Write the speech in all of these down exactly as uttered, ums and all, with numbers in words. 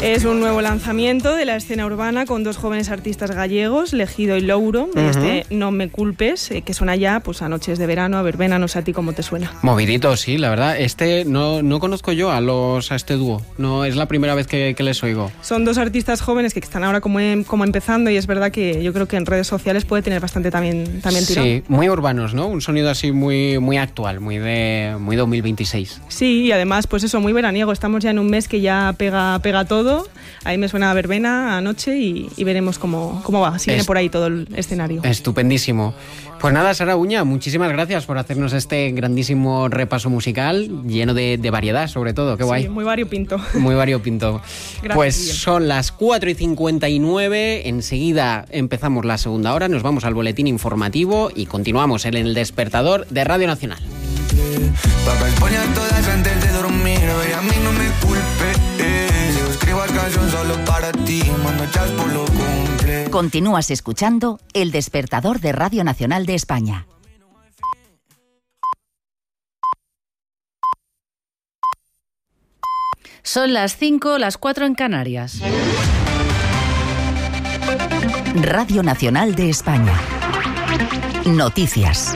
Es un nuevo lanzamiento de la escena urbana con dos jóvenes artistas gallegos, Legido y Louro, uh-huh. este No me culpes, eh, que suena ya pues, a noches de verano, a verbena, no sé a ti cómo te suena. Movidito, sí, la verdad. Este no, no conozco yo a los a este dúo, no es la primera vez que, que les oigo. Son dos artistas jóvenes que están ahora como, en, como empezando y es verdad que yo creo que en redes sociales puede tener bastante también, también tirón. Sí, muy urbanos, ¿no? Un sonido así muy, muy actual, muy de muy dos mil veintiséis. Sí, y además pues eso, muy veraniego. Estamos ya en un mes que ya pega, pega todo. Ahí me suena a verbena anoche y, y veremos cómo, cómo va, si es, viene por ahí todo el escenario. Estupendísimo. Pues nada, Sara Uña, muchísimas gracias por hacernos este grandísimo repaso musical, lleno de, de variedad, sobre todo, qué guay. Sí, muy variopinto. Muy variopinto. Gracias, pues bien. Son las cuatro y cincuenta y nueve, enseguida empezamos la segunda hora, nos vamos al boletín informativo y continuamos en el despertador de Radio Nacional. Continúas escuchando El Despertador de Radio Nacional de España. Son las cinco, las cuatro en Canarias. Radio Nacional de España. Noticias.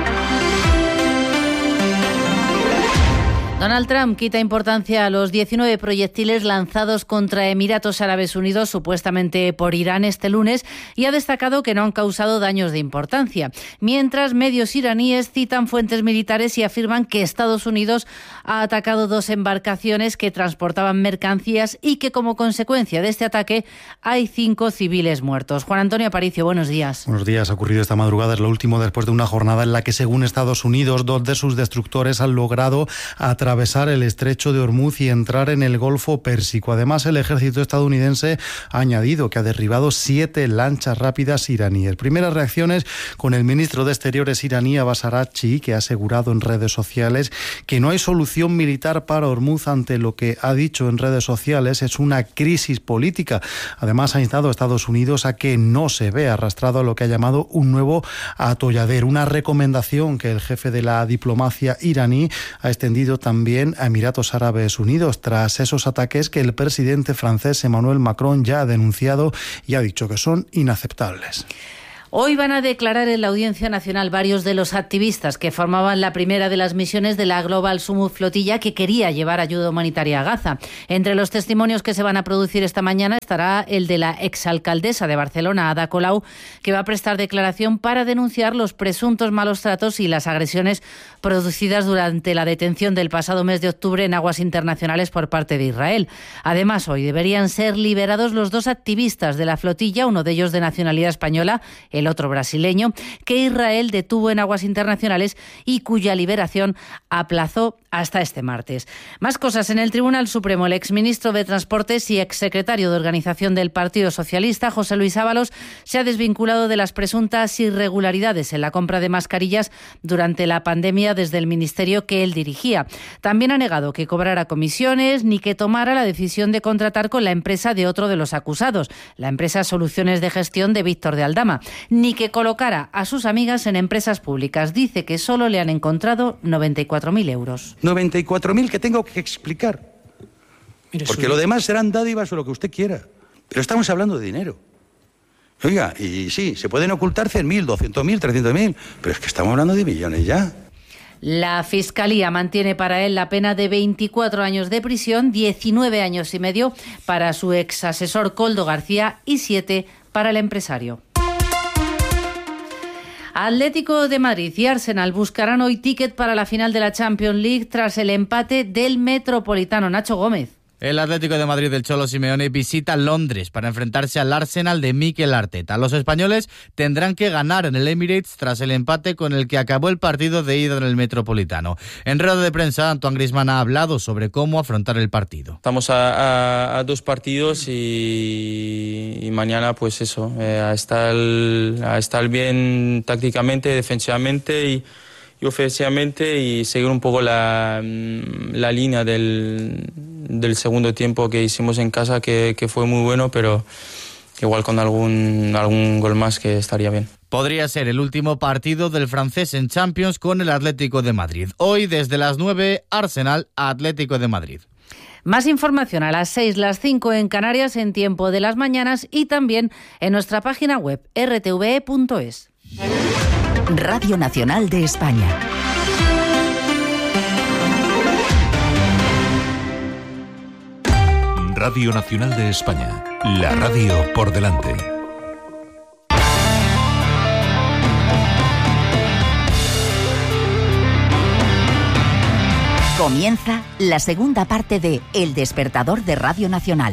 Donald Trump quita importancia a los diecinueve proyectiles lanzados contra Emiratos Árabes Unidos, supuestamente por Irán, este lunes, y ha destacado que no han causado daños de importancia. Mientras, medios iraníes citan fuentes militares y afirman que Estados Unidos ha atacado dos embarcaciones que transportaban mercancías y que, como consecuencia de este ataque, hay cinco civiles muertos. Juan Antonio Aparicio, buenos días. Buenos días. Ha ocurrido esta madrugada, es lo último después de una jornada en la que, según Estados Unidos, dos de sus destructores han logrado atravesar atravesar el estrecho de Hormuz y entrar en el Golfo Pérsico. Además, el ejército estadounidense ha añadido que ha derribado siete lanchas rápidas iraníes. Primeras reacciones con el ministro de Exteriores iraní, Abbas Araghchi, que ha asegurado en redes sociales que no hay solución militar para Hormuz ante lo que ha dicho en redes sociales es una crisis política. Además, ha instado a Estados Unidos a que no se vea arrastrado a lo que ha llamado un nuevo atolladero. Una recomendación que el jefe de la diplomacia iraní ha extendido también También a Emiratos Árabes Unidos, tras esos ataques que el presidente francés Emmanuel Macron ya ha denunciado y ha dicho que son inaceptables. Hoy van a declarar en la Audiencia Nacional varios de los activistas que formaban la primera de las misiones de la Global Summit Flotilla que quería llevar ayuda humanitaria a Gaza. Entre los testimonios que se van a producir esta mañana estará el de la exalcaldesa de Barcelona, Ada Colau, que va a prestar declaración para denunciar los presuntos malos tratos y las agresiones producidas durante la detención del pasado mes de octubre en aguas internacionales por parte de Israel. Además, hoy deberían ser liberados los dos activistas de la flotilla, uno de ellos de nacionalidad española, el otro brasileño, que Israel detuvo en aguas internacionales y cuya liberación aplazó hasta este martes. Más cosas en el Tribunal Supremo. El exministro de Transportes y exsecretario de Organización del Partido Socialista, José Luis Ábalos, se ha desvinculado de las presuntas irregularidades en la compra de mascarillas durante la pandemia desde el ministerio que él dirigía. También ha negado que cobrara comisiones ni que tomara la decisión de contratar con la empresa de otro de los acusados, la empresa Soluciones de Gestión de Víctor de Aldama, ni que colocara a sus amigas en empresas públicas. Dice que solo le han encontrado noventa y cuatro mil euros. noventa y cuatro mil que tengo que explicar. Mire, porque su... lo demás serán dádivas o lo que usted quiera. Pero estamos hablando de dinero. Oiga, y sí, se pueden ocultar cien mil, doscientos mil, trescientos mil, pero es que estamos hablando de millones ya. La Fiscalía mantiene para él la pena de veinticuatro años de prisión, diecinueve años y medio para su ex asesor Koldo García y siete para el empresario. Atlético de Madrid y Arsenal buscarán hoy ticket para la final de la Champions League tras el empate del Metropolitano. Nacho Gómez. El Atlético de Madrid del Cholo Simeone visita Londres para enfrentarse al Arsenal de Mikel Arteta. Los españoles tendrán que ganar en el Emirates tras el empate con el que acabó el partido de ida en el Metropolitano. En rueda de prensa, Antoine Griezmann ha hablado sobre cómo afrontar el partido. Estamos a, a, a dos partidos y, y mañana pues eso, eh, a, estar, a estar bien tácticamente, defensivamente y y ofensivamente y seguir un poco la, la línea del, del segundo tiempo que hicimos en casa, que, que fue muy bueno, pero igual con algún, algún gol más que estaría bien. Podría ser el último partido del francés en Champions con el Atlético de Madrid. Hoy, desde las nueve, Arsenal Atlético de Madrid. Más información a las seis, las cinco en Canarias en Tiempo de las Mañanas y también en nuestra página web r t v e punto es. Radio Nacional de España. Radio Nacional de España. La radio por delante. Comienza la segunda parte de El Despertador de Radio Nacional.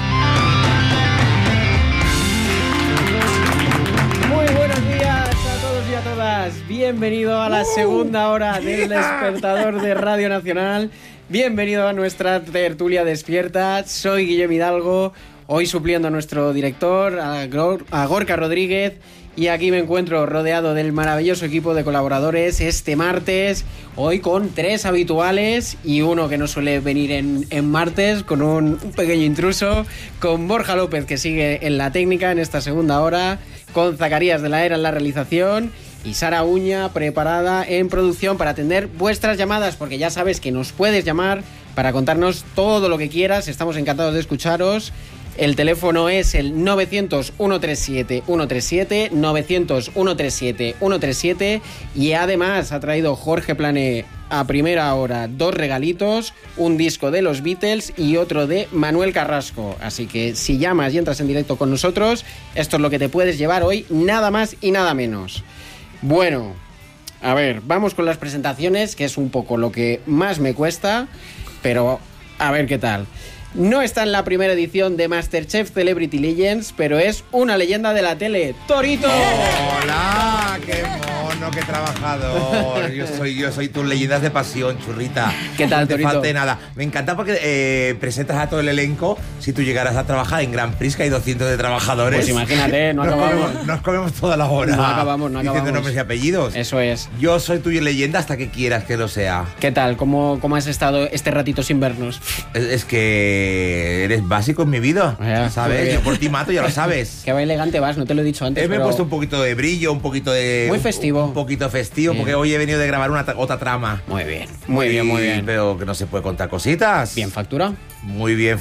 Muy buenos días a todos y a todas. Bienvenido a la segunda hora del Despertador de Radio Nacional. Bienvenido a nuestra tertulia despierta. Soy Guillermo Hidalgo, hoy supliendo a nuestro director, a, Gor- a Gorka Rodríguez. Y aquí me encuentro rodeado del maravilloso equipo de colaboradores este martes, hoy con tres habituales y uno que no suele venir en, en martes, con un, un pequeño intruso, con Borja López, que sigue en la técnica en esta segunda hora, con Zacarías de la Era en la realización y Sara Uña preparada en producción para atender vuestras llamadas, porque ya sabes que nos puedes llamar para contarnos todo lo que quieras, estamos encantados de escucharos. El teléfono es el novecientos, ciento treinta y siete, ciento treinta y siete, novecientos, ciento treinta y siete, ciento treinta y siete, y además ha traído Jorge Plané a primera hora dos regalitos, un disco de los Beatles y otro de Manuel Carrasco. Así que si llamas y entras en directo con nosotros, esto es lo que te puedes llevar hoy, nada más y nada menos. Bueno, a ver, vamos con las presentaciones, que es un poco lo que más me cuesta, pero a ver qué tal. No está en la primera edición de MasterChef Celebrity Legends, pero es una leyenda de la tele. ¡Torito! ¡Hola! ¡Qué mono, qué trabajador! Yo soy, yo soy tus leyendas de pasión, churrita. ¿Qué tal, no te Torito? falte nada. Me encanta porque eh, presentas a todo el elenco. Si tú llegaras a trabajar en Gran Prix, que hay doscientos de trabajadores. Pues imagínate, no nos acabamos. Comemos, nos comemos toda la hora. No acabamos, no acabamos. Diciendo nombres y apellidos. Eso es. Yo soy tu leyenda hasta que quieras que lo sea. ¿Qué tal? ¿Cómo, cómo has estado este ratito sin vernos? Es, es que eres básico en mi vida, Ya, ¿sabes? Yo por ti mato, ya lo sabes. Qué elegante vas, no te lo he dicho antes. Eh, me pero... he puesto un poquito de brillo, un poquito de... Muy festivo. Un, un poquito festivo, Bien. porque hoy he venido de grabar una otra trama. Muy bien, muy bien, muy bien. Pero que no se puede contar cositas. ¿Bien factura? Muy bien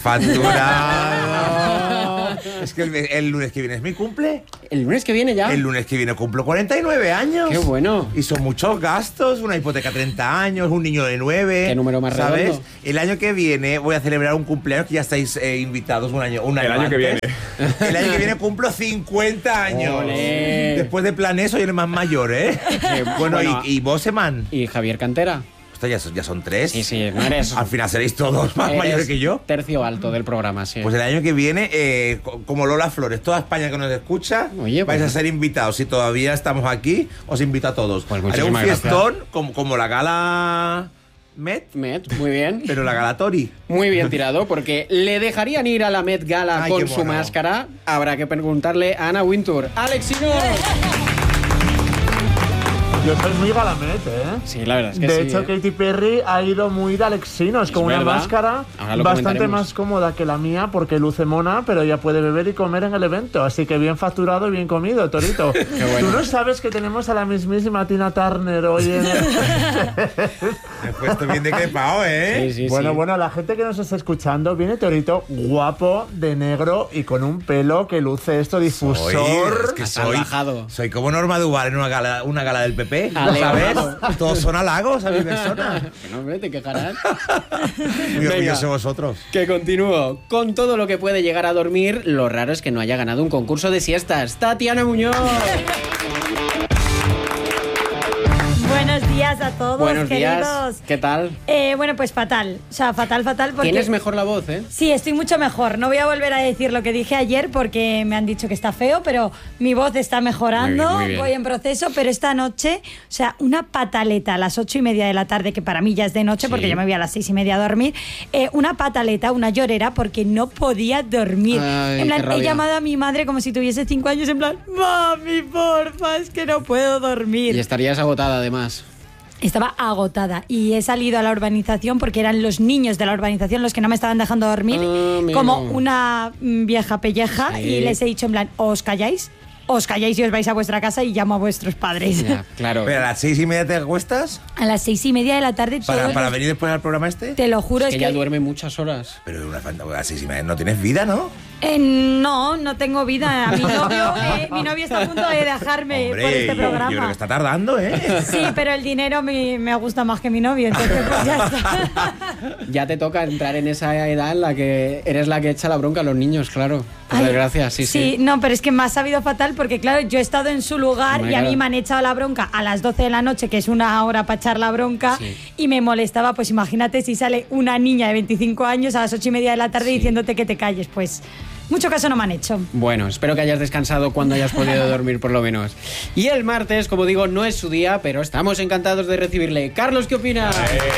facturado. Es que el, el lunes que viene es mi cumple. ¿El lunes que viene ya? El lunes que viene cumplo cuarenta y nueve años. ¡Qué bueno! Y son muchos gastos, una hipoteca treinta años, un niño de nueve. ¿Qué número más ¿sabes? redondo? El año que viene voy a celebrar un cumpleaños que ya estáis eh, invitados un año, un año El año antes. que viene. El año que viene cumplo cincuenta años. ¡Olé! Después de Plané soy el más mayor, ¿eh? bueno, bueno, y, y Boseman. ¿Y Javier Cantera? Hostia, ya son, ya son tres. Sí, sí, no eres... Al final seréis todos más eres mayores que yo. tercio alto del programa, sí. Pues el año que viene, eh, co- como Lola Flores, toda España que nos escucha, Oye, pues- vais a ser invitados. Si todavía estamos aquí, os invito a todos. Pues Haré un muchísimas fiestón como, como la gala Met, Met, muy bien. pero la gala Tori. Muy bien tirado, porque le dejarían ir a la Met Gala Ay, con qué su mono. máscara. Habrá que preguntarle a Ana Wintour. ¡Alexino! Yo soy muy Galamet, ¿eh? Sí, la verdad es que de sí. hecho, ¿eh? Katy Perry ha ido muy de Alexinos, Es con una verdad. máscara Ahora lo bastante comentaremos. más cómoda que la mía, porque luce mona, pero ya puede beber y comer en el evento. Así que bien facturado y bien comido, Torito. bueno. Tú no sabes que tenemos a la mismísima Tina Turner hoy en el... Me he puesto bien decrepado, ¿eh? Sí, sí, Bueno, sí. bueno, la gente que nos está escuchando, viene Torito guapo, de negro y con un pelo que luce esto difusor. Soy, es que Has soy, salvajado. soy como Norma Duval en una gala, una gala del P P, ¿lo Alegado. sabes? Todos son halagos a mi persona. Que no, hombre, te quejarás. Muy orgulloso de vosotros. Que continúo. Con todo lo que puede llegar a dormir, lo raro es que no haya ganado un concurso de siestas. Tatiana Muñoz. Buenos días a todos, Buenos queridos. días. ¿Qué tal? Eh, bueno, pues fatal. O sea, fatal, fatal. Porque... Tienes mejor la voz, ¿eh? Sí, estoy mucho mejor. No voy a volver a decir lo que dije ayer porque me han dicho que está feo, pero mi voz está mejorando. Muy bien, muy bien. Voy en proceso, pero esta noche, o sea, una pataleta a las ocho y media de la tarde, que para mí ya es de noche Sí. porque yo me voy a las seis y media a dormir. Eh, una pataleta, una llorera porque no podía dormir. Ay, en plan, qué rabia. he llamado a mi madre como si tuviese cinco años, en plan, mami, porfa, es que no puedo dormir. Y estarías agotada, además. Estaba agotada y he salido a la urbanización porque eran los niños de la urbanización los que no me estaban dejando dormir, Ah, amigo. como una mm, vieja pelleja, Sí. y les he dicho en plan, ¿os calláis? os calláis y os vais a vuestra casa y llamo a vuestros padres. Ya, claro. ¿Pero a las seis y media te acuestas? A las seis y media de la tarde. ¿Para, todos para los- venir después al programa este? Te lo juro, Es es que que... ella duerme muchas horas. Pero una fanta- a las seis y media no tienes vida, ¿no? Eh, no, no tengo vida. A mi novio, eh, mi novio está a punto de dejarme Hombre, por este yo- programa. yo creo que está tardando, ¿eh? Sí, pero el dinero me, me gusta más que mi novio, entonces pues ya está. Ya te toca entrar en esa edad en la que eres la que echa la bronca a los niños, claro. Por Ay, desgracia, sí, sí. Sí, no, pero es que me ha sabido fatal porque, claro, yo he estado en su lugar Hombre, y a mí claro. me han echado la bronca a las doce de la noche, que es una hora para echar la bronca, Sí. y me molestaba, pues imagínate si sale una niña de veinticinco años a las ocho y media de la tarde Sí. diciéndote que te calles, pues mucho caso no me han hecho. Bueno, espero que hayas descansado cuando hayas podido dormir por lo menos. Y el martes, como digo, no es su día, pero estamos encantados de recibirle. Carlos, ¿qué opinas?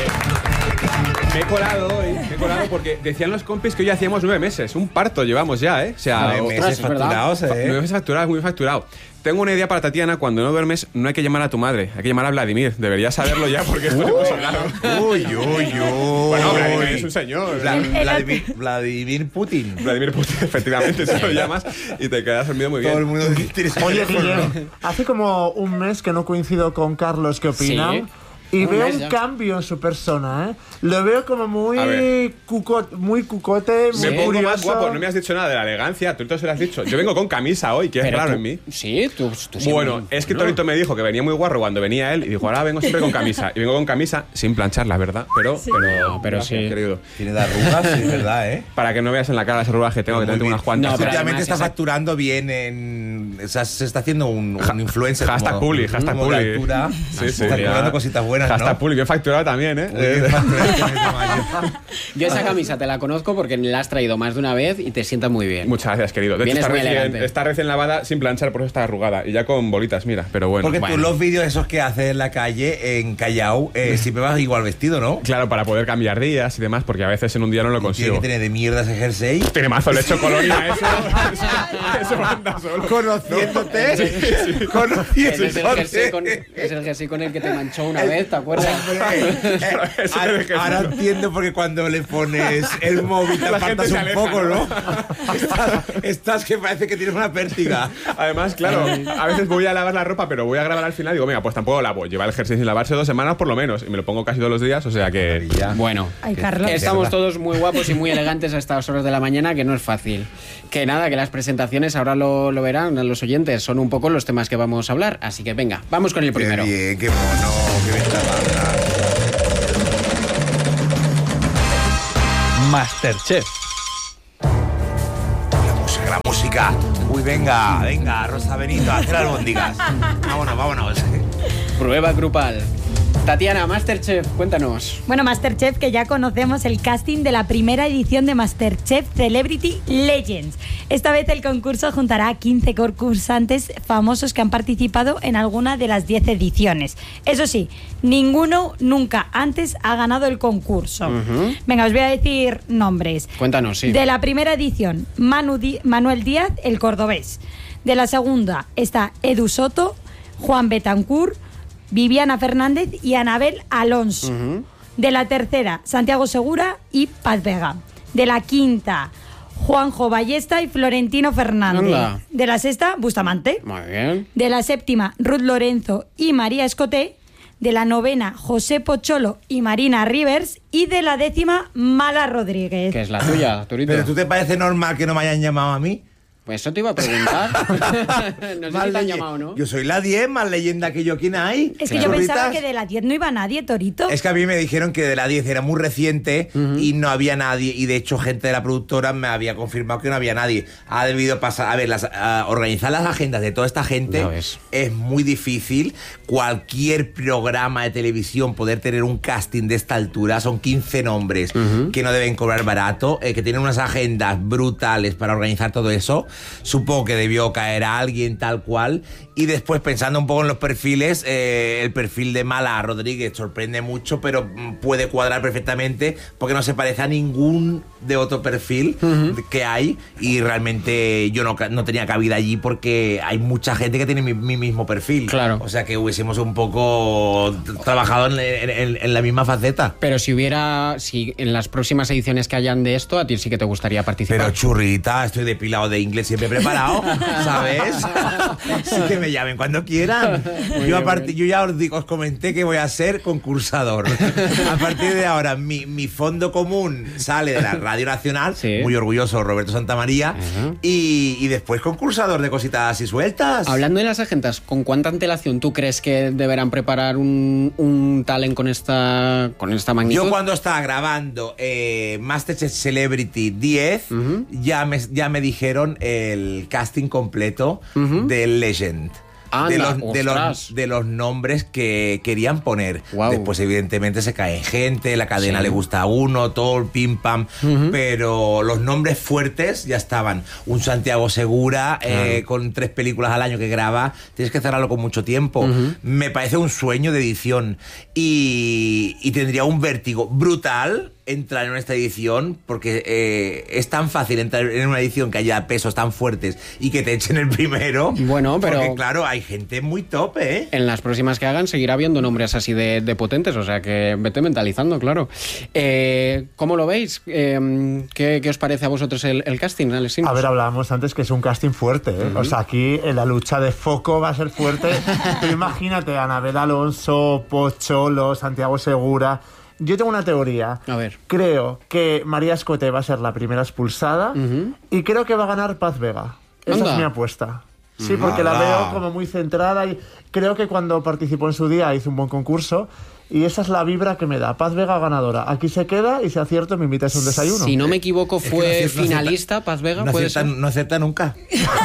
Me he colado hoy, me he colado porque decían los compis que hoy hacíamos nueve meses. Un parto llevamos ya, ¿eh? O sea, Nueve ostras, meses es verdad. facturados, ¿eh? Nueve meses facturados, muy facturado. Tengo una idea para Tatiana. Cuando no duermes, no hay que llamar a tu madre, hay que llamar a Vladimir. Deberías saberlo ya porque esto le hemos hablado. Uy, uy, uy. Bueno, Vladimir es un señor. Vla- El- el- Vladimir, Vladimir Putin. Vladimir Putin, efectivamente, se lo llamas y te quedas dormido muy bien. Todo el mundo tiene ese Oye, teléfono. Guillem, hace como un mes que no coincido con Carlos, ¿qué opina? Sí. Y Un veo mes un ya. cambio en su persona, ¿eh? Lo veo como A muy, ver. cuco- muy cucote, muy Me pongo más curioso. guapo, no me has dicho nada de la elegancia, Torito se lo has dicho. Yo vengo con camisa hoy, que es Pero raro tú- en mí. Sí, tú, tú sí. Bueno, es que Torito me dijo que venía muy guarro cuando venía él y dijo, ahora vengo siempre con camisa. Y vengo con camisa sin planchar, la verdad. Pero, pero, pero gracias, sí. querido. Tiene de arrugas, sí, es verdad, ¿eh? Para que no veas en la cara las arrugas que tengo, que Muy tengo bien. unas cuantas. No, pero Últimamente además está esa- facturando bien en... O sea, se está haciendo un, un influencer. Hashtag como- Puli, hashtag como de Puli. altura. Sí, sí. Está facturando cositas buenas, Hashtag ¿no? Puli, bien facturado también, ¿eh? Muy bien facturado este mes de mayo. Yo esa camisa te la conozco porque la has traído más de una vez y te sienta muy bien. Muchas gracias, querido. De hecho, Vienes está muy recién, elegante. está recién lavada sin planchar, por eso está arrugada. Y ya con bolitas, mira, pero bueno. Porque Bueno. tú los vídeos esos que haces en la calle, en Callao, eh, siempre vas igual vestido, ¿no? Claro, para poder cambiar días y demás, porque a veces en un día no lo Tiene consigo. que tener de mierda ese jersey. Tiene mazo, le echo colonia, eso. Eso anda solo. Conociéndote. Sí, sí. Conociéndote. Ese es el jersey con, es el jersey con el que te manchó una vez, ¿te acuerdas? Hombre, eh, Ese es el ahora, jersey. ahora entiendo porque cuando le pones el móvil te La gente apartas se un aleja, poco, ¿no? ¿no? Estás, estás que parece que tienes una pértiga. Además, claro, a veces voy a lavar la ropa, pero voy a grabar al final y digo, venga, pues tampoco lavo. Lleva el jersey sin lavarse dos semanas por lo menos. Y me lo pongo casi todos los días, o sea que... Bueno, Ay, Carlos. estamos todos muy guapos y muy elegantes a estas horas de la mañana, que no es fácil. Que nada, que las presentaciones ahora lo, lo verán los oyentes, son un poco los temas que vamos a hablar. Así que venga, vamos con el primero. Qué bien, qué mono, qué bien trabajas. Masterchef. La música, la música. Uy, venga, venga, Rosa Benito, a hacer albóndigas. Vámonos, vámonos. Prueba grupal. Tatiana, Masterchef, cuéntanos. Bueno, Masterchef, que ya conocemos el casting de la primera edición de Masterchef Celebrity Legends. Esta vez el concurso juntará a quince concursantes famosos que han participado en alguna de las diez ediciones. Eso sí, ninguno nunca antes ha ganado el concurso. Ujú. Venga, os voy a decir nombres. Cuéntanos, sí. De la primera edición, Manu Di- Manuel Díaz, el cordobés. De la segunda está Edu Soto, Juan Betancourt, Viviana Fernández y Anabel Alonso. Ujú. De la tercera, Santiago Segura y Paz Vega. De la quinta, Juanjo Ballesta y Florentino Fernández. Anda. De la sexta, Bustamante. Muy bien. De la séptima, Ruth Lorenzo y María Escoté. De la novena, José Pocholo y Marina Rivers. Y de la décima, Mala Rodríguez. Que es la tuya, Turito. ¿Pero tú te parece normal que no me hayan llamado a mí? Pues eso te iba a preguntar. no sé Más si te han leye- llamado, ¿no? Yo soy la diez, más leyenda que yo. ¿Quién hay? Es que yo pensaba Churritas. que de la diez no iba nadie, Torito. Es que a mí me dijeron que de la diez era muy reciente y no había nadie. Y de hecho, gente de la productora me había confirmado que no había nadie. Ha debido pasar. A ver, las, a organizar las agendas de toda esta gente Ya ves. es muy difícil. Cualquier programa de televisión, poder tener un casting de esta altura, son quince nombres que no deben cobrar barato, eh, que tienen unas agendas brutales para organizar todo eso. Supongo que debió caer a alguien tal cual. Y después, pensando un poco en los perfiles, eh, el perfil de Mala Rodríguez sorprende mucho, pero mm, puede cuadrar perfectamente porque no se parece a ningún de otro perfil que hay. Y realmente yo no, ca- no tenía cabida allí porque hay mucha gente que tiene mi, mi mismo perfil. Claro. O sea que hubiésemos un poco trabajado en, en- en- en la misma faceta. Pero si hubiera, si en las próximas ediciones que hayan de esto, a ti sí que te gustaría participar. Pero churrita, estoy depilado de inglés siempre preparado, ¿sabes? Así que me llamen cuando quieran. Yo, a partir, yo ya os, digo, os comenté que voy a ser concursador. A partir de ahora, mi, mi fondo común sale de la Radio Nacional, sí. Muy orgulloso, Roberto Santamaría, uh-huh. y, y después concursador de cositas así sueltas. Hablando de las agendas, ¿con cuánta antelación tú crees que deberán preparar un, un talent con esta, con esta magnitud? Yo cuando estaba grabando eh, MasterChef Celebrity diez, uh-huh. ya, me, ya me dijeron el casting completo uh-huh. del Legend. Anda, de, los, de, los, de los nombres que querían poner. Wow. Después, evidentemente, se cae gente, la cadena sí. le gusta a uno, todo el pim pam, uh-huh. pero los nombres fuertes ya estaban. Un Santiago Segura, uh-huh. eh, con tres películas al año que graba, tienes que cerrarlo con mucho tiempo. Uh-huh. Me parece un sueño de edición y, y tendría un vértigo brutal entrar en esta edición, porque eh, es tan fácil entrar en una edición que haya pesos tan fuertes y que te echen el primero. Bueno, pero porque claro, hay gente muy top, ¿eh? En las próximas que hagan seguirá habiendo nombres así de, de potentes, o sea que vete mentalizando, claro. Eh, ¿Cómo lo veis? Eh, ¿qué, ¿Qué os parece a vosotros el, el casting, Alex? A ver, hablábamos antes que es un casting fuerte, ¿eh? Uh-huh. O sea, aquí en la lucha de foco va a ser fuerte. Pero imagínate, Anabel Alonso, Pocholo, Santiago Segura. Yo tengo una teoría. A ver. Creo que María Escote va a ser la primera expulsada uh-huh. y creo que va a ganar Paz Vega. Esa Anda. es mi apuesta. Sí, porque Mala. la veo como muy centrada y creo que cuando participó en su día hizo un buen concurso y esa es la vibra que me da. Paz Vega ganadora. Aquí se queda y si acierto me invitas a un desayuno. Si no me equivoco fue es que no acierta, finalista no acerta, Paz Vega. No ¿puede acerta, ser? no acerta nunca.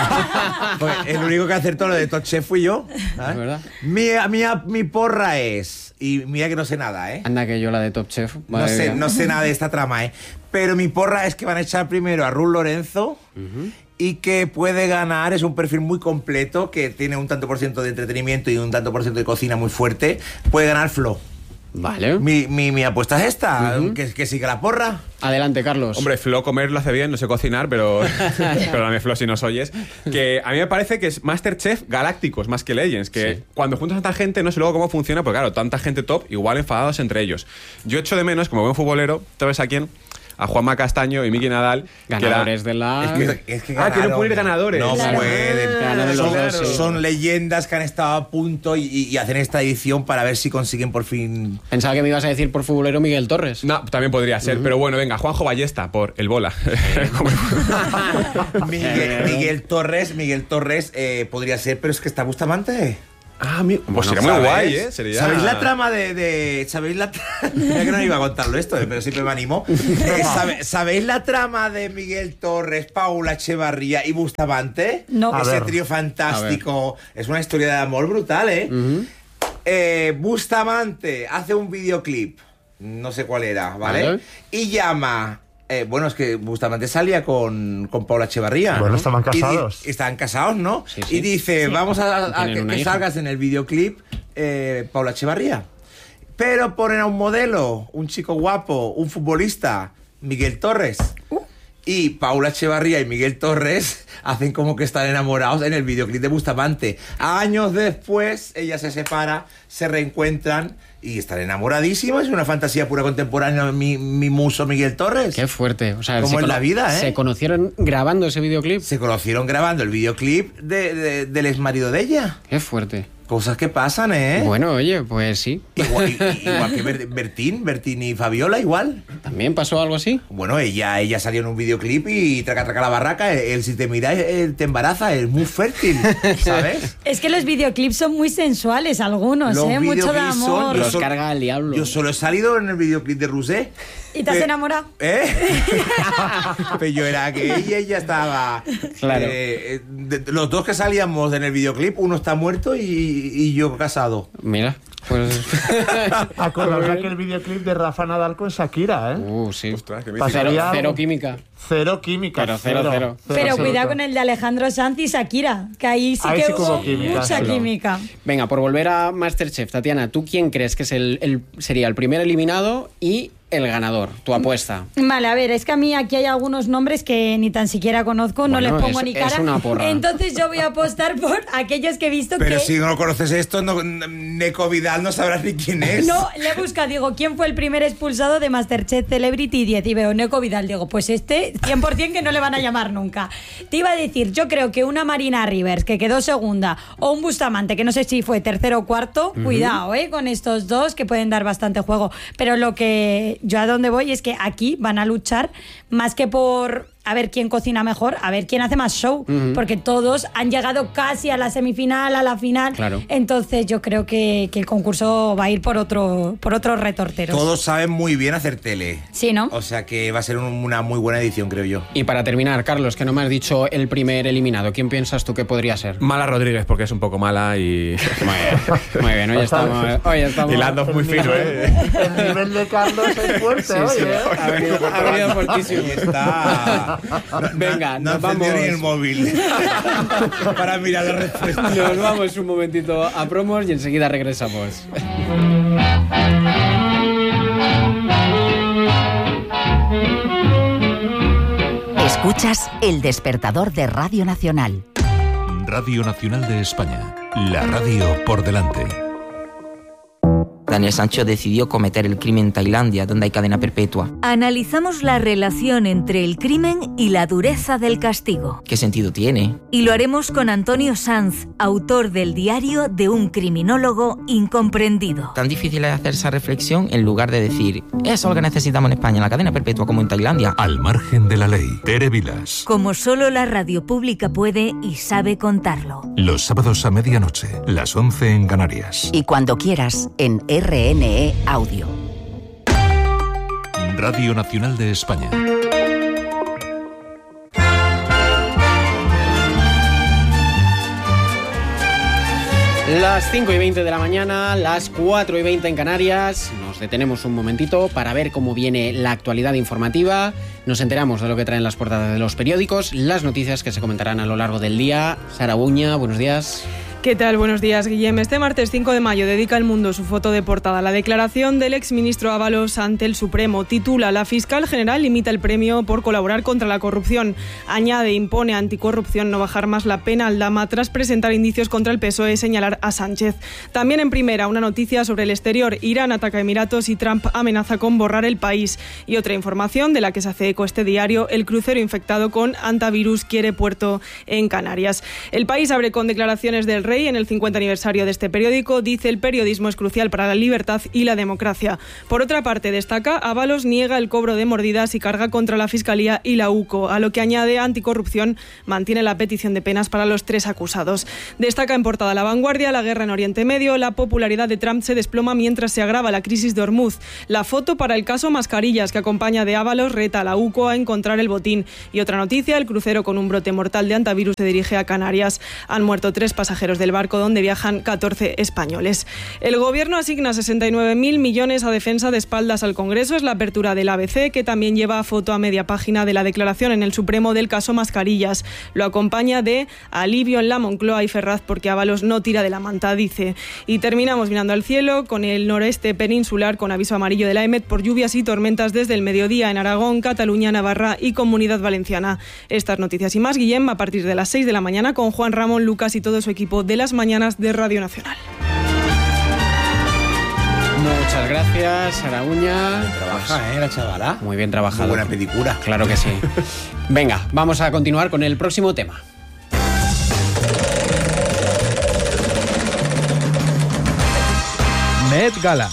Pues el único que acertó lo de Top Chef fui yo. ¿sabes? Es verdad. Mi, mi, mi porra es... Y mira que no sé nada, ¿eh? Anda que yo la de Top Chef. No sé, no sé nada de esta trama, ¿eh? Pero mi porra es que van a echar primero a Ruth Lorenzo uh-huh. y que puede ganar, es un perfil muy completo, que tiene un tanto por ciento de entretenimiento y un tanto por ciento de cocina muy fuerte. Puede ganar Flo. Vale. Mi, mi, mi apuesta es esta, uh-huh. que, que siga la porra. Adelante, Carlos. Hombre, Flo comer lo hace bien, no sé cocinar, pero pero dame Flo si nos oyes. Que a mí me parece que es MasterChef galácticos más que Legends, que sí. cuando juntas a tanta gente no sé luego cómo funciona, porque claro, tanta gente top, igual enfadados entre ellos. Yo echo de menos, como buen futbolero, ¿sabes a quién? A Juanma Castaño y Miki Nadal. Ganadores que de la... Es que, es que ah, que no pueden ir ganadores. No claro. pueden. Son, claro. son leyendas que han estado a punto y, y hacen esta edición para ver si consiguen por fin... Pensaba que me ibas a decir por futbolero Miguel Torres. No, también podría ser, uh-huh. pero bueno, venga, Juanjo Ballesta por el bola. Miguel, Miguel Torres, Miguel Torres eh, podría ser, pero es que está Bustamante. Ah, mi... pues bueno, sería muy guay, ¿eh? Sería... ¿Sabéis la trama de...? de... ¿Sabéis la trama? Ya que no iba a contarlo esto, pero siempre me animo. Eh, ¿sabe... ¿Sabéis la trama de Miguel Torres, Paula Echevarría y Bustamante? No. Ese trío fantástico. Es una historia de amor brutal, ¿eh? Uh-huh. eh Bustamante hace un videoclip, no sé cuál era, ¿vale? ¿Vale? Y llama... Eh, bueno, es que Bustamante salía con, con Paula Echevarría. Bueno, estaban casados. Y, estaban casados, ¿no? Sí, sí. Y dice, sí. vamos a, a que, que salgas en el videoclip eh, Paula Echevarría. Pero ponen a un modelo, un chico guapo, un futbolista, Miguel Torres. Uh. Y Paula Echevarría y Miguel Torres hacen como que están enamorados en el videoclip de Bustamante. Años después, ella se separa, se reencuentran y están enamoradísimos. Es una fantasía pura contemporánea, mi, mi muso Miguel Torres. Qué fuerte. O sea, como en la vida, ¿eh? ¿Se conocieron grabando ese videoclip? Se conocieron grabando el videoclip de, de, del exmarido de ella. Qué fuerte. Cosas que pasan, ¿eh? Bueno, oye, pues sí. Igual, igual que Bertín, Bertín y Fabiola, igual. ¿También pasó algo así? Bueno, ella, ella salió en un videoclip y traca, traca la barraca. Él, si te mira, él te embaraza, es muy fértil, ¿sabes? Es que los videoclips son muy sensuales, algunos, los ¿eh? Mucho de amor. Son, los carga el diablo. Yo solo he salido en el videoclip de Rousset. ¿Y te has eh, enamorado? ¿Eh? Pero yo era gay y ella estaba... Claro. Eh, de, de, los dos que salíamos en el videoclip, uno está muerto y, y yo casado. Mira, pues... Acordaos de aquel videoclip de Rafa Nadal con Shakira, ¿eh? Uh, sí. Ostras, que me Pasaría... cero, cero química. Cero química. Pero cero, cero. cero. Pero absoluto. cuidado con el de Alejandro Sanz y Shakira, que ahí sí ahí que sí hubo, hubo química, mucha claro. química. Venga, por volver a MasterChef, Tatiana, ¿tú quién crees que es el, el sería el primer eliminado y el ganador, tu apuesta. Vale, a ver, es que a mí aquí hay algunos nombres que ni tan siquiera conozco, bueno, no les pongo es, ni cara. Es una porra. Entonces yo voy a apostar por aquellos que he visto Pero que... Pero si no conoces esto, no, Neko Vidal no sabrás ni quién es. No, le busca, digo, ¿quién fue el primer expulsado de MasterChef Celebrity diez? Y veo Neko Vidal, digo, pues este cien por ciento que no le van a llamar nunca. Te iba a decir, yo creo que una Marina Rivers, que quedó segunda, o un Bustamante, que no sé si fue tercero o cuarto, uh-huh. Cuidado, ¿eh? Con estos dos que pueden dar bastante juego. Pero lo que yo a donde voy es que aquí van a luchar más que por a ver quién cocina mejor, a ver quién hace más show, uh-huh. porque todos han llegado casi a la semifinal, a la final. Claro. Entonces yo creo que, que el concurso va a ir por otro por otros retorteros. Todos saben muy bien hacer tele. Sí, ¿no? O sea que va a ser un, una muy buena edición, creo yo. Y para terminar, Carlos, que no me has dicho el primer eliminado, ¿quién piensas tú que podría ser? Mala Rodríguez, porque es un poco mala y... Muy bien, muy bien, hoy estamos... Hoy estamos... Hilando muy fino, ¿eh? El nivel de Carlos es fuerte, sí, hoy, sí, ¿eh? Ha venido, ha venido fortísimo. Está... Venga, no, nos no vamos. ni el móvil para mirar la respuesta. Nos vamos un momentito a promos y enseguida regresamos. Escuchas El Despertador de Radio Nacional. Radio Nacional de España. La radio por delante. Daniel Sancho decidió cometer el crimen en Tailandia, donde hay cadena perpetua. Analizamos la relación entre el crimen y la dureza del castigo. ¿Qué sentido tiene? Y lo haremos con Antonio Sanz, autor del diario de un criminólogo incomprendido. Tan difícil es hacer esa reflexión en lugar de decir, eso es lo que necesitamos en España, la cadena perpetua como en Tailandia. Al margen de la ley. Tere Vilas. Como solo la radio pública puede y sabe contarlo. Los sábados a medianoche, las once en Canarias. Y cuando quieras, en R N E Audio. Radio Nacional de España. Las cinco y veinte de la mañana, las cuatro y veinte en Canarias. Nos detenemos un momentito para ver cómo viene la actualidad informativa. Nos enteramos de lo que traen las portadas de los periódicos, las noticias que se comentarán a lo largo del día. Sara Buña, buenos días. ¿Qué tal? Buenos días, Guillem. Este martes cinco de mayo dedica El Mundo su foto de portada. La declaración del exministro Ábalos ante el Supremo titula: La fiscal general limita el premio por colaborar contra la corrupción. Añade, impone a Anticorrupción no bajar más la pena al Dama tras presentar indicios contra el P S O E y señalar a Sánchez. También en primera, una noticia sobre el exterior. Irán ataca a Emiratos y Trump amenaza con borrar el país. Y otra información de la que se hace eco este diario: el crucero infectado con antivirus quiere puerto en Canarias. El País abre con declaraciones del Rey en el cincuenta aniversario de este periódico. Dice: el periodismo es crucial para la libertad y la democracia. Por otra parte, destaca: Ábalos niega el cobro de mordidas y carga contra la Fiscalía y la U C O, a lo que añade Anticorrupción mantiene la petición de penas para los tres acusados. Destaca en portada La Vanguardia: la guerra en Oriente Medio, la popularidad de Trump se desploma mientras se agrava la crisis de Hormuz. La foto para el caso Mascarillas, que acompaña de Ábalos, reta a la U C O a encontrar el botín. Y otra noticia: el crucero con un brote mortal de antivirus se dirige a Canarias. Han muerto tres pasajeros del barco donde viajan catorce españoles. El Gobierno asigna sesenta y nueve mil millones a defensa de espaldas al Congreso. Es la apertura del A B C, que también lleva foto a media página de la declaración en el Supremo del caso Mascarillas. Lo acompaña de alivio en la Moncloa y Ferraz porque Ábalos no tira de la manta, dice. Y terminamos mirando al cielo con el noreste peninsular con aviso amarillo de la EMET por lluvias y tormentas desde el mediodía en Aragón, Cataluña, Navarra y Comunidad Valenciana. Estas noticias y más, Guillem, a partir de las seis de la mañana con Juan Ramón Lucas y todo su equipo de las mañanas de Radio Nacional. Muchas gracias, Sara Uña. Trabaja, ¿eh? La chavala. Muy bien trabajado. Muy buena pedicura. Claro que sí. Venga, vamos a continuar con el próximo tema. Met Gala.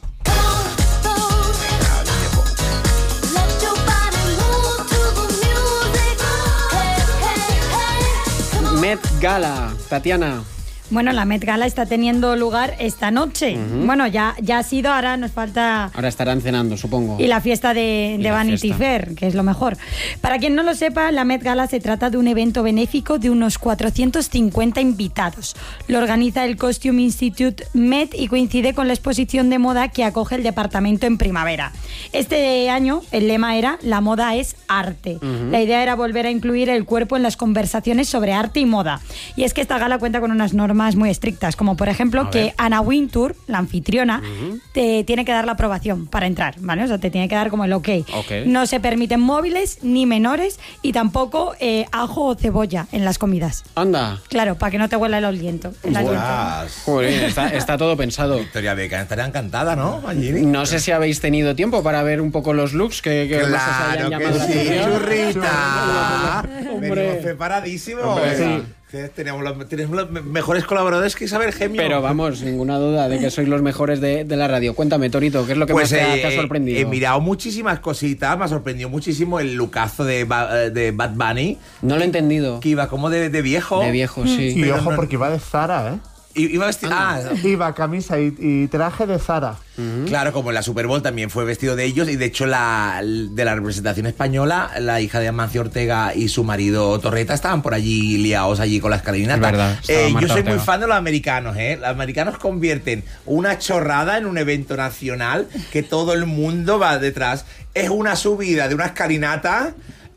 Met Gala, Tatiana. Bueno, la Met Gala está teniendo lugar esta noche. Uh-huh. Bueno, ya, ya ha sido, ahora nos falta... Ahora estarán cenando, supongo. Y la fiesta de, de Vanity Fair, que es lo mejor. Para quien no lo sepa, la Met Gala se trata de un evento benéfico de unos cuatrocientos cincuenta invitados. Lo organiza el Costume Institute Met y coincide con la exposición de moda que acoge el departamento en primavera. Este año el lema era «La moda es arte». Uh-huh. La idea era volver a incluir el cuerpo en las conversaciones sobre arte y moda. Y es que esta gala cuenta con unas normas normas muy estrictas, como por ejemplo que Anna Wintour, la anfitriona, uh-huh. te tiene que dar la aprobación para entrar, ¿vale? O sea, te tiene que dar como el ok. okay. No se permiten móviles ni menores y tampoco eh, ajo o cebolla en las comidas. Anda. Claro, para que no te huela el aliento. El aliento. Joder, está, está todo pensado. Victoria Beckham estaría encantada, ¿no? Allí. No sé si habéis tenido tiempo para ver un poco los looks que, que claro más os hayan llamado que la sí, atención. churrita. Hombre. Venimos preparadísimos. Hombre, sí. Tenemos los, tenemos los mejores colaboradores que Isabel Gemio. Pero vamos, ninguna duda de que sois los mejores de, de la radio. Cuéntame, Torito, ¿qué es lo que pues más te, eh, ha, te ha sorprendido? He mirado muchísimas cositas, me ha sorprendido muchísimo el lookazo de, ba, de Bad Bunny. No lo he entendido. Que iba como de, de viejo. De viejo, sí. Y ojo, porque iba de Zara, ¿eh? Iba vestido. Ah, iba camisa y, y traje de Zara. Uh-huh. Claro, como en la Super Bowl también fue vestido de ellos. Y de hecho, la, de la representación española, la hija de Amancio Ortega y su marido Torreta estaban por allí liados allí con la escalinata. Verdad, eh, yo soy Ortega. muy fan de los americanos, ¿eh? Los americanos convierten una chorrada en un evento nacional que todo el mundo va detrás. Es una subida de una escalinata.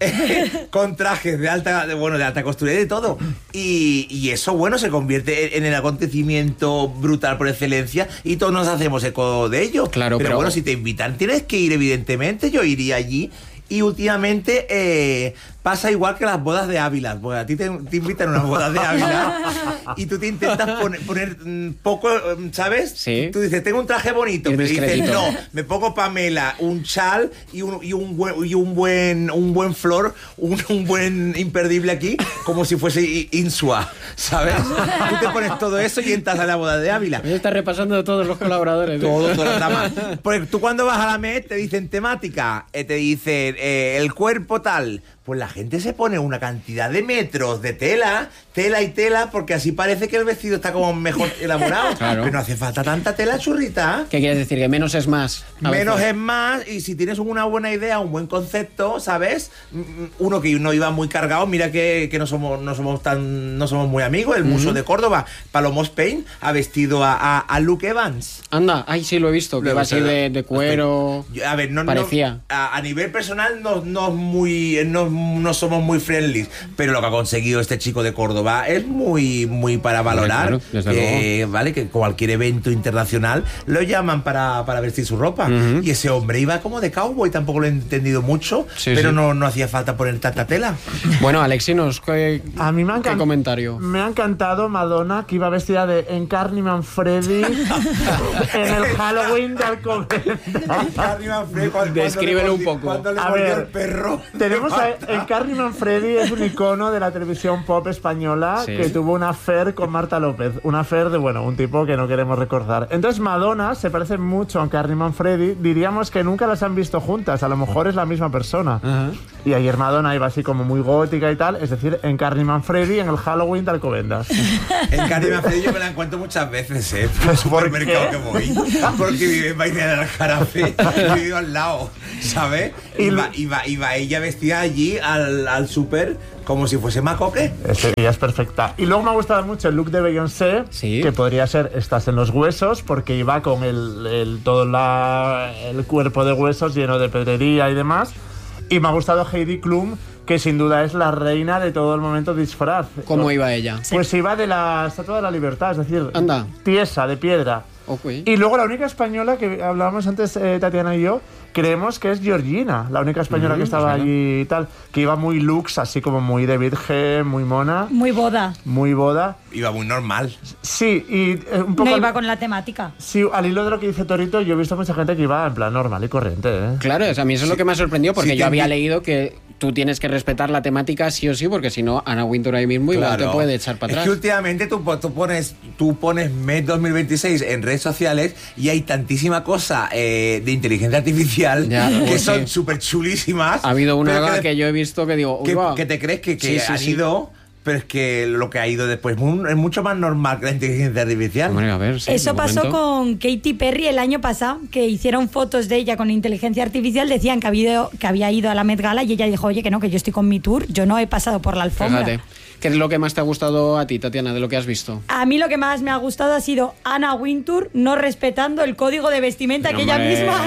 Con trajes de alta, de, bueno, de alta costura y de todo. Y, y eso, bueno, se convierte en, en el acontecimiento brutal por excelencia y todos nos hacemos eco de ello. Claro, pero, pero bueno, si te invitan, tienes que ir, evidentemente. Yo iría allí. Y últimamente eh, pasa igual que las bodas de Ávila. Pues a ti te, te invitan a unas bodas de Ávila y tú te intentas poner, poner um, poco, um, ¿sabes? Sí. Tú dices, tengo un traje bonito. Pero dices, no, me pongo Pamela, un chal y un, y un, buen, y un buen un buen flor, un, un buen imperdible aquí, como si fuese Insua, ¿sabes? Tú te pones todo eso y entras a la boda de Ávila. Me estás repasando todos los colaboradores. Todo, todo nada más. Porque tú cuando vas a la Met te dicen temática, eh, te dicen eh, el cuerpo tal. Pues la gente se pone una cantidad de metros de tela, tela y tela, porque así parece que el vestido está como mejor elaborado. Claro. Pero no hace falta tanta tela, churrita. ¿Qué quieres decir? Que menos es más. Menos veces. es más, y si tienes una buena idea, un buen concepto, ¿sabes? Uno que no iba muy cargado, mira que, que no somos no somos tan no somos muy amigos, el Muso uh-huh. de Córdoba, Palomo Spain, ha vestido a, a, a Luke Evans. Anda, ay, sí lo he visto, que Luego, va así de, de cuero. A ver, no, parecía. No, a, a nivel personal no, no muy no, no somos muy friendly, pero lo que ha conseguido este chico de Córdoba es muy muy para valorar. Claro, desde que, luego. Vale, que cualquier evento internacional lo llaman para, para vestir su ropa. Uh-huh. Y ese hombre iba como de cowboy, tampoco lo he entendido mucho, sí, pero sí. No, no hacía falta poner tanta tela. Bueno, Alexinos, ¿qué, a mí me ha ¿qué comentario? Me ha encantado Madonna, que iba vestida de Encarni Manfredi en el Halloween de Alcobendas. Encarni Manfredi, descríbelo un poco. Cuando le a mordió ver, el perro. Tenemos a Encarni Manfredi, es un icono de la televisión pop española, sí. que tuvo una affair con Marta López. Una affair de, bueno, un tipo que no queremos recordar. Entonces Madonna se parece mucho a Encarni Manfredi. Diríamos que nunca las han visto juntas. A lo mejor es la misma persona. Uh-huh. Y ayer Madonna iba así como muy gótica y tal. Es decir, Encarni Manfredi en el Halloween de Alcobendas. Encarni Manfredi yo me la encuentro muchas veces, ¿eh? Por el supermercado que voy. Porque vive en Vaina del Aljarafe. Y vivo al lado, ¿sabes? Iba, iba, iba ella vestida allí al, al súper como si fuese Macoque. Ella es perfecta. Y luego me ha gustado mucho el look de Beyoncé, ¿sí? Que podría ser Estás en los huesos, porque iba con el, el todo la, el cuerpo de huesos lleno de pedrería y demás. Y me ha gustado Heidi Klum, que sin duda es la reina de todo el momento disfraz. ¿Cómo iba ella? Pues sí. Iba de la Estatua de la Libertad, es decir, Anda. tiesa, de piedra. Okay. Y luego la única española que hablábamos antes, eh, Tatiana y yo, creemos que es Georgina, la única española mm, que estaba pues allí y tal, que iba muy lux, así como muy de virgen, muy mona. Muy boda. Muy boda. Iba muy normal. Sí, y eh, un poco... No iba con la temática. Sí, al hilo de lo que dice Torito, yo he visto mucha gente que iba en plan normal y corriente, ¿eh? Claro, o sea, a mí eso sí. es lo que me ha sorprendido, porque sí, yo había vi... leído que tú tienes que respetar la temática sí o sí, porque si no, Anna Wintour ahí mismo claro. igual te puede echar para atrás. Es que últimamente tú, tú pones tú pones Met dos mil veintiséis en redes sociales y hay tantísima cosa eh, de inteligencia artificial ya, que sí. son súper chulísimas. Ha habido una que, que yo he visto que digo... Que, que te crees que, que sí, sí, han sí. ido... Pero es que lo que ha ido después es mucho más normal que la inteligencia artificial. Hombre, a ver, sí, eso pasó momento. con Katy Perry el año pasado, que hicieron fotos de ella con inteligencia artificial, decían que había, que había ido a la Met Gala y ella dijo, oye, que no, que yo estoy con mi tour, yo no he pasado por la alfombra. Fíjate. ¿Qué es lo que más te ha gustado a ti, Tatiana, de lo que has visto? A mí lo que más me ha gustado ha sido Anna Wintour no respetando el código de vestimenta que ella misma...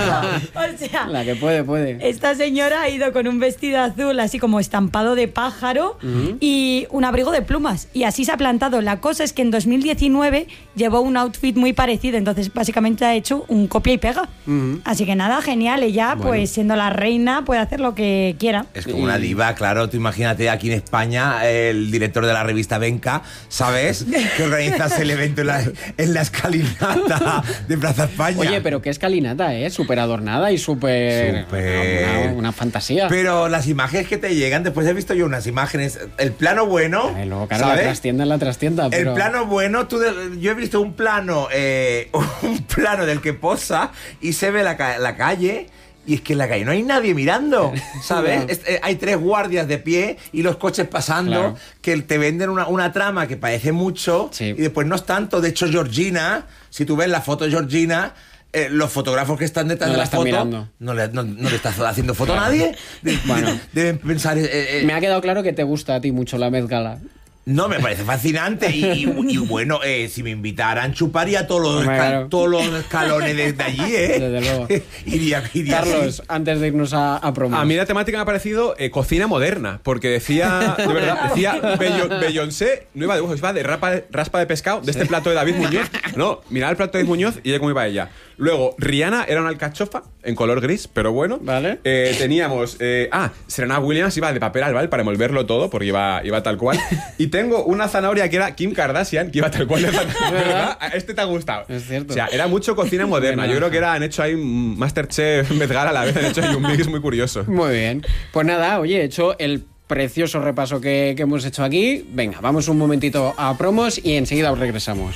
o sea, la que puede, puede. Esta señora ha ido con un vestido azul así como estampado de pájaro uh-huh. y y un abrigo de plumas. Y así se ha plantado. La cosa es que en dos mil diecinueve llevó un outfit muy parecido, entonces básicamente ha hecho un copia y pega. Uh-huh. Así que nada, genial. Ella, bueno. pues siendo la reina, puede hacer lo que quiera. Es como una diva, claro. Tú imagínate aquí en España, el director de la revista Venca, ¿sabes? Que organizas el evento en la, en la escalinata de Plaza España. Oye, pero qué escalinata, ¿eh? Súper adornada y súper... Súper... Una, una fantasía. Pero las imágenes que te llegan, después he visto yo unas imágenes, el plano bueno, Ay, luego, claro, ¿sabes? La trastienda es la trastienda, pero... El plano bueno, tú de, yo he visto un plano, eh, un plano del que posa y se ve la, la calle... Y es que en la calle no hay nadie mirando, ¿sabes? Claro. es, eh, hay tres guardias de pie y los coches pasando, claro. que te venden una, una trama que parece mucho, sí. y después no es tanto. De hecho, Georgina, si tú ves la foto de Georgina, eh, los fotógrafos que están detrás no de la, la foto, mirando. No, le, no, no le estás haciendo foto claro. a nadie. De, bueno, de, deben pensar... Eh, eh, Me ha quedado claro que te gusta a ti mucho la Met Gala. No, me parece fascinante y, y, y bueno, eh, si me invitaran chuparía todos los, esca- claro. todos los escalones desde allí, ¿eh? Desde luego. iría, iría Carlos, así. Antes de irnos a, a promo. A mí la temática me ha parecido eh, cocina moderna, porque decía, de verdad, decía Beyoncé, no iba de dibujos, iba de rapa, raspa de pescado, de este plato de David Muñoz. No, mirad el plato de David Muñoz y ya cómo iba ella. Luego, Rihanna era una alcachofa en color gris, pero bueno. Vale. Eh, teníamos... Eh, ah, Serena Williams iba de papel albal para envolverlo todo, porque iba, iba tal cual. Y tengo una zanahoria que era Kim Kardashian, que iba tal cual de zanahoria. ¿Verdad? Este te ha gustado. Es cierto. O sea, era mucho cocina moderna. Yo creo que era, han hecho ahí un Masterchef Met Gala a la vez, han hecho ahí un mix muy curioso. Muy bien. Pues nada, oye, he hecho el precioso repaso que, que hemos hecho aquí. Venga, vamos un momentito a promos y enseguida os regresamos.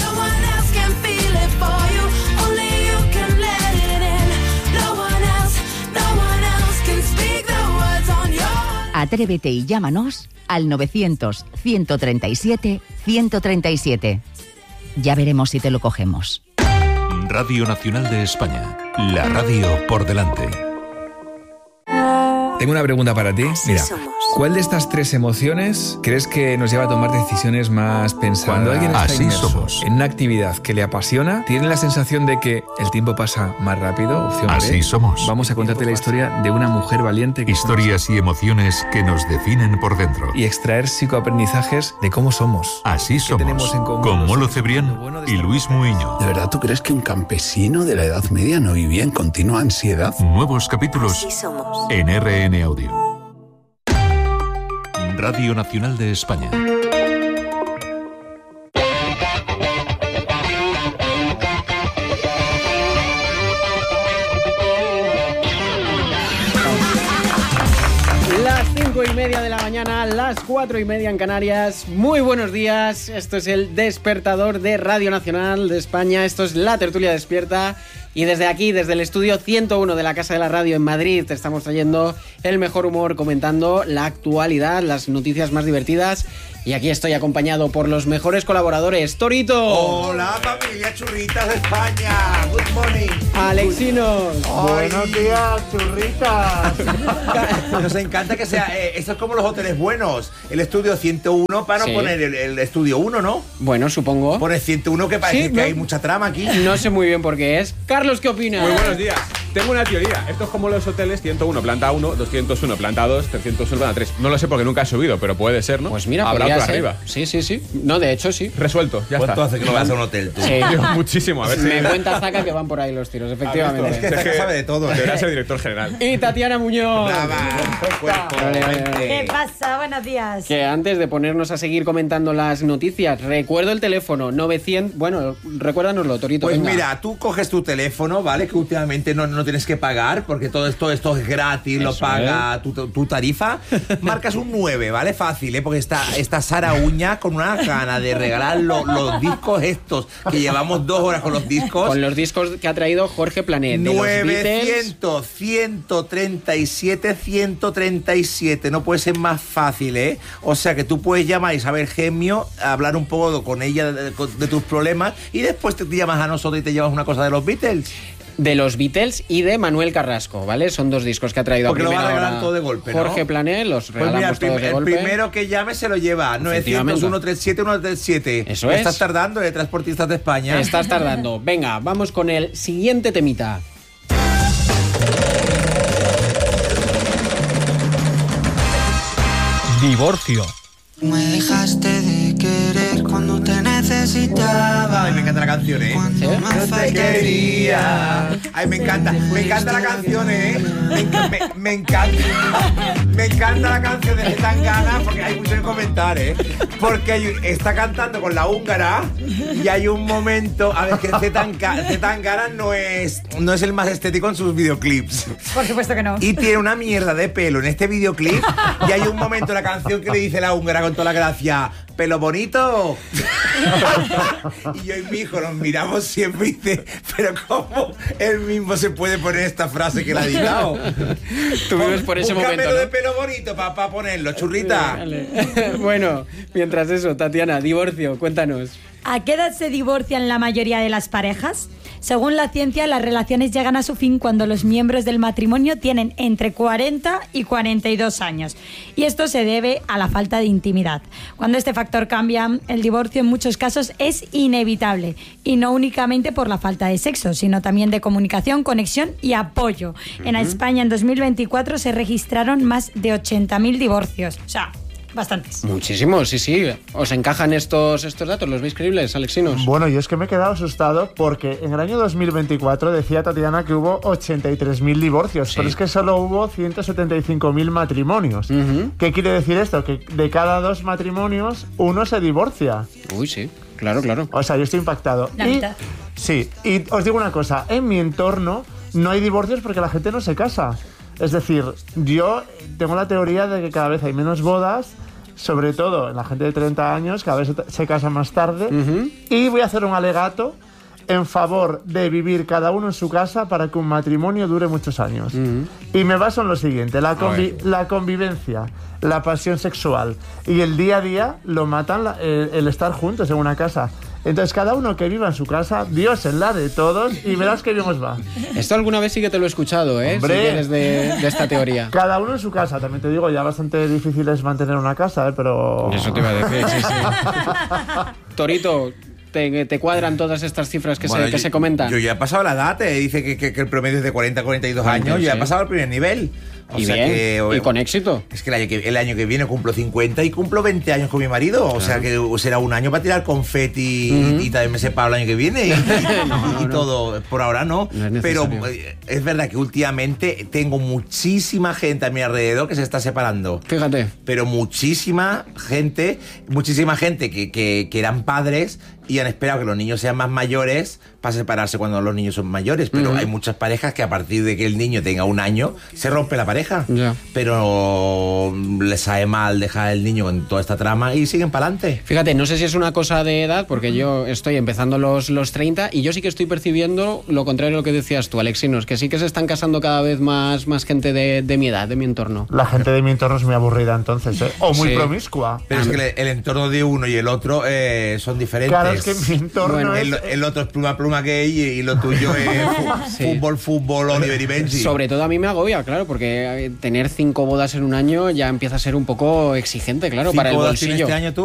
Atrévete y llámanos al novecientos, ciento treinta y siete, ciento treinta y siete. Ya veremos si te lo cogemos. Radio Nacional de España. La radio por delante. Tengo una pregunta para ti. Mira, ¿cuál de estas tres emociones crees que nos lleva a tomar decisiones más pensadas? Cuando alguien está Así inmerso somos. en una actividad que le apasiona, ¿tiene la sensación de que el tiempo pasa más rápido? Opción B. Así somos. Vamos a contarte la historia de una mujer valiente que Historias y emociones que nos definen por dentro. y extraer psicoaprendizajes de cómo somos. Así somos. tenemos en común Con los- Molo Cebrián y Luis Muiño. ¿De verdad tú crees que un campesino de la Edad Media no vivía en continua ansiedad? Nuevos capítulos en R N Audio. Radio Nacional de España. Las cinco y media de la mañana, las cuatro y media en Canarias. Muy buenos días. Esto es el despertador de Radio Nacional de España. Esto es La Tertulia Despierta. Y desde aquí, desde el estudio ciento uno de la Casa de la Radio en Madrid, te estamos trayendo el mejor humor, comentando la actualidad, las noticias más divertidas. Y aquí estoy acompañado por los mejores colaboradores. Torito. Hola, familia churritas de España. Good morning. Alexinos. Buenos días, churritas. Nos encanta que sea... Eh, esto es como los hoteles buenos. El estudio ciento uno para no Sí. poner el, el estudio uno, ¿no? Bueno, supongo. Poner ciento uno que parece Sí, que no. hay mucha trama aquí. No sé muy bien por qué es. Carlos, ¿qué opinas? Muy buenos días. Tengo una teoría. Esto es como los hoteles ciento uno, planta uno, doscientos uno, planta dos, trescientos uno, planta tres. No lo sé porque nunca he subido, pero puede ser, ¿no? Pues mira, habrá podría otro ser. arriba. Sí, sí, sí. No, de hecho, sí. Resuelto, ya ¿Cuánto está. hace que no vas a un hotel tú? Sí. Muchísimo, a ver si... Me cuenta Zaca que van por ahí los tiros, Es efectivamente. que Zaca sabe de todo. Debería ser director general. Y Tatiana Muñoz. Brava. Cuerpo, Vale, vale, vale. ¿Qué mente. pasa? Buenos días. Que antes de ponernos a seguir comentando las noticias, recuerdo el teléfono novecientos... Bueno, recuérdanoslo, Torito. Pues venga. mira, tú coges tu teléfono, ¿vale? Que últimamente no, no tienes que pagar porque todo esto, esto es gratis, lo Eso paga tu, tu tarifa. Marcas un nueve, ¿vale? Fácil, ¿eh? Porque está, está Sara Uña con una gana de regalar lo- los discos estos, que llevamos dos horas con los discos. Con los discos que ha traído Jorge Planet. De los Beatles. novecientos, ciento treinta y siete, ciento treinta y siete. No puede ser más fácil, ¿eh? O sea que tú puedes llamar a Isabel Gemio, hablar un poco con ella de, de- de tus problemas y después te llamas a nosotros y te llevas una cosa de los Beatles. De los Beatles y de Manuel Carrasco, ¿vale? Son dos discos que ha traído Porque a lo va a primera regalar hora todo de golpe, ¿no? Jorge Planet, los Pues mira, el, regalamos prim- todos de el golpe. primero que llame se lo lleva. novecientos, uno treinta y siete, uno treinta y siete. Eso es. Estás tardando, de Transportistas de España. Estás tardando. Venga, vamos con el siguiente temita. Divorcio. Me dejaste de querer cuando te necesitaba. Ay, me encanta la canción, ¿eh? ¿Sí? No te quería. Ay, me encanta, me encanta la canción, ¿eh? Me, enca- me, me encanta. Me encanta la canción de Zetangana porque hay mucho que comentar, ¿eh? Porque hay- está cantando con la húngara y hay un momento. A ver, que Zetanga- Zetangana no es, no es el más estético en sus videoclips. Por supuesto que no. Y tiene una mierda de pelo en este videoclip. Y hay un momento en la canción que le dice la húngara con toda la gracia: ¿pelo bonito? Y yo y mi hijo nos miramos siempre y dice: ¿pero cómo él mismo se puede poner esta frase que le ha editado? Tú vives por ese Búscamelo momento, ¿no? de pelo bonito para pa ponerlo, churrita. Vale. Bueno, mientras eso, Tatiana, divorcio, cuéntanos. ¿A qué edad se divorcian la mayoría de las parejas? Según la ciencia, las relaciones llegan a su fin cuando los miembros del matrimonio tienen entre cuarenta y cuarenta y dos años. Y esto se debe a la falta de intimidad. Cuando este factor cambia, el divorcio en muchos casos es inevitable. Y no únicamente por la falta de sexo, sino también de comunicación, conexión y apoyo. En Ujú. España en dos mil veinticuatro se registraron más de ochenta mil divorcios. O sea, bastantes. Muchísimos, sí, sí. ¿Os encajan estos, estos datos? ¿Los veis creíbles, alexinos? Bueno, yo es que me he quedado asustado porque en el año dos mil veinticuatro decía Tatiana que hubo ochenta y tres mil divorcios, Sí. pero es que solo hubo ciento setenta y cinco mil matrimonios. ¿Qué quiere decir esto? Que de cada dos matrimonios, uno se divorcia. Uy, sí, claro, claro. O sea, yo estoy impactado. La Y- mitad. Sí, y os digo una cosa, en mi entorno no hay divorcios porque la gente no se casa. Es decir, yo tengo la teoría de que cada vez hay menos bodas, sobre todo en la gente de treinta años, cada vez se, se casa más tarde, y voy a hacer un alegato en favor de vivir cada uno en su casa para que un matrimonio dure muchos años. Y me baso en lo siguiente, la, convi- la convivencia, la pasión sexual y el día a día lo matan la- el, el estar juntos en una casa. Entonces cada uno que viva en su casa, Dios en la de todos, y verás que bien os va. Esto alguna vez sí que te lo he escuchado, ¿eh? Hombre. Si vienes de, de esta teoría. Cada uno en su casa, también te digo, ya bastante difícil es mantener una casa, ¿eh? Pero... Eso te iba a decir, sí, sí. Torito, ¿te, te cuadran todas estas cifras que, Bueno, se, que yo- se comentan? Yo ya he pasado la edad, eh, dice que, que- que el promedio es de cuarenta a cuarenta y dos cuarenta, años, ya sí. he pasado al primer nivel. O Y sea bien, que, y con éxito. Es que el año que, el año que viene cumplo cincuenta y cumplo veinte años con mi marido. O sea que será un año para tirar confeti Ujú. y también me separo el año que viene y, y- No, no, y no. todo. Por ahora no. No es pero necesario. eh, es verdad que últimamente tengo muchísima gente a mi alrededor que se está separando. Fíjate. Pero muchísima gente, muchísima gente que, que, que eran padres y han esperado que los niños sean más mayores para separarse cuando los niños son mayores. Pero Ujú. hay muchas parejas que a partir de que el niño tenga un año se rompe la pareja. Ya. Pero les sabe mal dejar el niño con toda esta trama y siguen para adelante. Fíjate, no sé si es una cosa de edad, porque yo estoy empezando los, los treinta y yo sí que estoy percibiendo lo contrario a lo que decías tú, Alexinos, que sí que se están casando cada vez más, más gente de, de mi edad, de mi entorno. La gente de mi entorno es muy aburrida entonces, ¿eh? O muy Sí. promiscua. Pero es que el, el entorno de uno y el otro eh, son diferentes. Claro, es que mi entorno Bueno, es... el, el otro es pluma pluma gay y, y lo tuyo es fu- Sí. fútbol, fútbol, Oliver y Benji. Sobre todo a mí me agobia, claro, porque eh, tener cinco bodas en un año ya empieza a ser un poco exigente, claro, Cinco para el bodas tienes bolsillo. este año tú.